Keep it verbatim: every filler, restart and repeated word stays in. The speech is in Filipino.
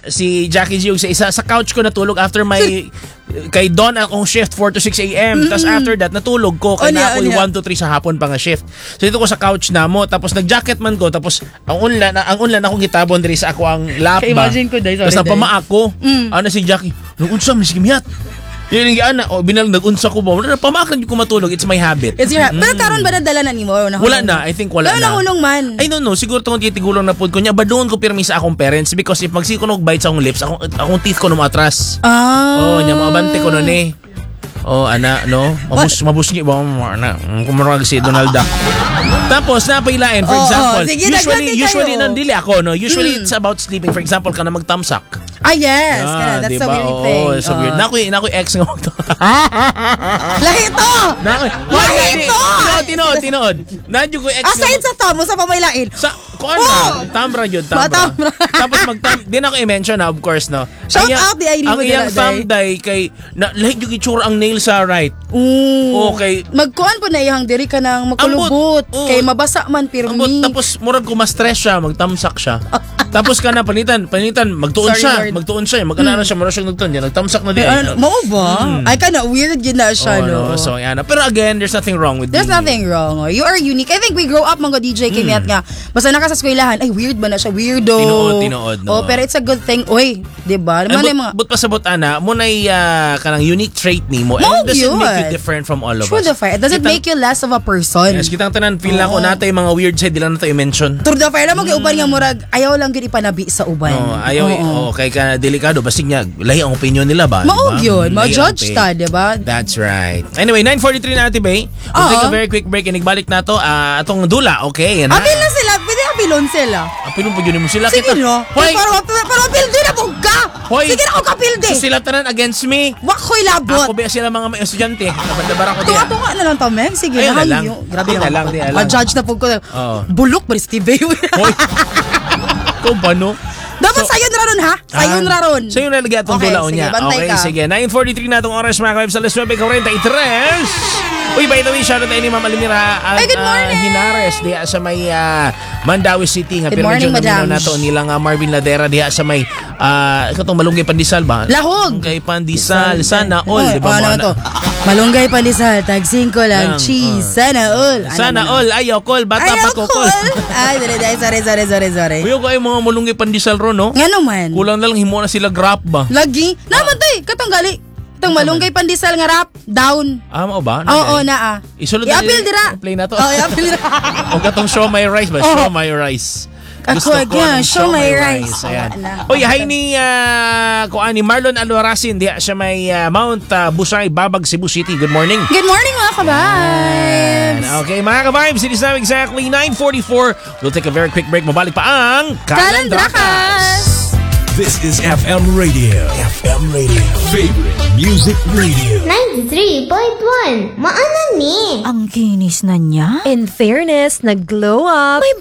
si Jackie G yung sa isa. Sa couch ko natulog after my... kay Dawn akong shift four to six a.m. Tapos after that, natulog ko. Kaya na ako yung one to three sa hapon pa nga shift. So dito ko sa couch na mo. Tapos nag-jacket man ko. Tapos ang unlan, ang unlan akong gitabon diri sa ako ang lap ba. Imagine ko, day, sorry, tapos napama ako. Mm. Ano si Jackie? Nag-unsa, miski miyat. Yun yung ana, oh, binal nag-unsa ko ba? Pamakan yung ko matulog. It's my habit. It's your habit. Mm. Pero karon ba nadala na nimo? Wala na. I think wala Pero na. nahulong man. I don't know. Siguro tungkol titigulong na po ko niya. Ba doon ko pirmi sa akong parents? Because if magsikunog bite sa akong lips, akong, akong teeth ko nung atras. Ah. Oh, niya maabante ko nun eh. Oh, ana, no? Mabus, mabusngi ba? Ana, kumarag si Donald Duck. Tapos, napailain, for oh, example, oh. Sige, usually, usually, kayo. nandili ako, no? Usually, mm. it's about sleeping. For example, ka na mag-thumbsuck. Ah, yes. Ah, That's diba? a weird Oo, thing. Oh, it's so uh. weird. Naku, naku, ex nga magto. Lahi ito! Naku, Lahi ito! Tinood, tinood, tinood. Nadyo ko ex nga. Aside sa to, mo sa pamailain. Sa, kung ano, oh! Tambra yun, tambra. Tapos mag-tam, di na ko i-mention na, of course, no? Shout ang, out the I D mo ang iyang thumb day kay, na, lahit yung itsura ang nail sa right. Mm. Okay. Magkuhan po na iyang diri ka nang makulubot. Oh. Kay mabasa man pirmi. Ambot, tapos murag ko ma-stress siya, magtamsak siya. Tapos ka na, panitan, panitan, magtuon Sorry, siya, Lord. magtuon siya, magkana na siya, mura siyang nagtuon, yan, nagtamsak na din. Eh, ano, mao ba? Mm. Ay, kana, weird yun na siya, oh, no? no? So, yan. Pero again, there's nothing wrong with There's being nothing wrong. Oh. You are unique. I think we grow up, mga D J, mm. Kimiyat nga. Basta naka sa eskwelahan, ay, weird ba na siya? Weirdo. Tinuod, tinuod, no? Oh, pero it's a good thing. Uy, diba? And but, mga... but pasabot, ana, muna yung uh, kanang unique trait ni mo. Oh, and it doesn't yun. make you different from all of True us. the fire. It doesn't Kitang, make you less of a person. Yes, kitang tanan, feel na ko Oh. natin yung mga weird side, di lang na tayo i-mention. True the fire. Alam mo, kay uban nga murag, ayaw lang yun ipanabi sa uban. Oh, ayaw, oh, oh, kay ka delikado, basig niya, lahi ang opinion nila ba? Maog diba? yun. Ma-judge ta, diba? That's right. Anyway, nine forty-three na natin, Bay. We'll take a very quick break and igbalik na to. Uh, atong dula, okay? Yan na. Apil na sila. Pwede apilon sila. Apilon po yun mo sila. Sige kita. no. Hoy! Pero pero apilde na po ka. Hoy! Sige na ako kapilde. So sila tanan against me. Wak ko'y labot. Ako ba sila mga may estudyante? Nabandabaran ko diya. Tunga-tunga na lang to, Meg. Sige Ayun na na lang. hayo. Grabe Di na lang, di na lang. Ma-judge na po ko. Oo. Bulok ba ni Steve? Hoy! Ikaw ba no? Dapat so, sayon raron ha? Sayon ah, raron. Sayon na lagi atong okay, dulaon niya. Okay, ka. sige. nine forty-three na itong oras mga kabibs. Alas nine forty-three. Uy, by the way, shoutout tayo ni Ma'am Alimira at Ay, good morning. uh, Hinares diha sa may uh, Mandawi City. Nga, Good morning, madam. na to nilang uh, Marvin Ladera diha sa may uh, ikatong Malunggay Pandisal ba? Lahog. Malunggay Pandisal. Sana all, Oy, di ba? ano to? Malunggay Pandisal, tag singko lang, Lang, cheese. uh, Sana all. Sana all. Ayaw, call. Bata pa Ayaw ko, ko. call. Ay, sorry, sorry, sorry, sorry, sorry, sorry. Uy, ko ay mga Malunggay Pandisal ro, no? Nga naman. Kulang na lang himo na sila grab ba? Lagi. Naman to eh. Katong gali. Itong Malunggay Pandisal nga rap, down. Ah, mo ba? Oo, naa. Isulod I-appeal dira. Play na to. Oo, i-appeal dira. O katong show my rice ba? Oh. Show my rice. Ako again, ng show my rice. Ayan. Wala. Oy, hi ni uh, ko ani Marlon Alwarasin diha sa may uh, Mount uh, Busay, Babag, Cebu City. Good morning. Good morning mga kabibs. Okay, mga kabibs, it is now exactly nine forty-four. We'll take a very quick break. Mabalik pa ang Kalandrakas. This is F M Radio. F M Radio. Favorite Music Radio. ninety-three point one. Maano ni? Ang kinis na niya. In fairness, nag-glow up. May